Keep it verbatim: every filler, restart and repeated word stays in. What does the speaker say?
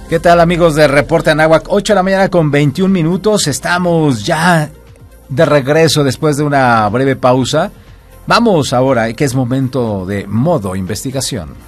¿Qué tal, amigos de Reporte Anáhuac? ocho de la mañana con veintiún minutos. Estamos ya de regreso después de una breve pausa. Vamos ahora, que es momento de modo investigación.